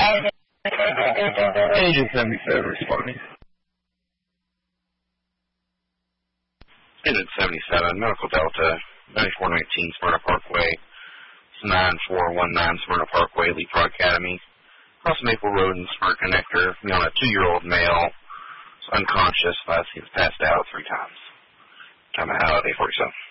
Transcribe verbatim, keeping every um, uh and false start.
Agent seventy-seven responding. Agent seventy-seven, Medical Delta, ninety-four nineteen Smyrna Parkway, nine four one nine Smyrna Parkway, Leapfrog Academy. Across Maple Road and Smyrna Connector, me on a two-year-old male, unconscious, last he was passed out three times. Time of hour, eight forty-seven.